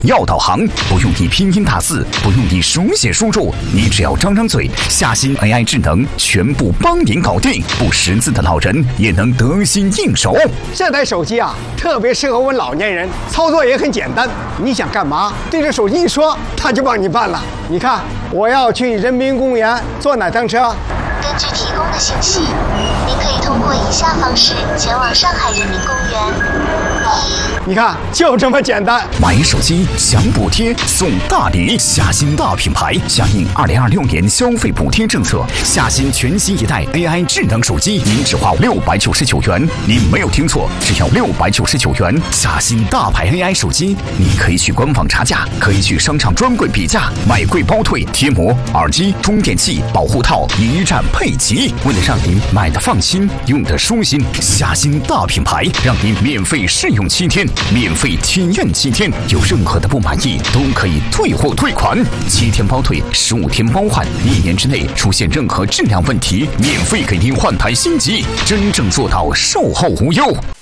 要导航，不用你拼音打字，不用你手写输入，你只要张张嘴，夏新 AI 智能全部帮您搞定，不识字的老人也能得心应手。 这台手机啊，特别适合我们老年人，操作也很简单。你想干嘛，对着手机一说，它就帮你办了。你看，我要去人民公园，坐哪趟车？ 根据提供的信息，您可以通过以下方式前往上海人民公园。 你看，就这么简单。 买手机享补贴送大礼，夏新大品牌响应2026年消费补贴政策，夏新全新一代 AI 智能手机，您只花699元。您没有听错，只要699元。夏新大牌 AI 手机，你可以去官网查价，可以去商场专柜比价，买贵包退，贴膜、耳机、充电器、保护套一站配齐。为了让您买的放心，用的舒心，夏新大品牌让您免费试用7天。免费体验7天，有任何的不满意都可以退货退款，7天包退，15天包换，1年之内出现任何质量问题，免费给您换台新机，真正做到售后无忧。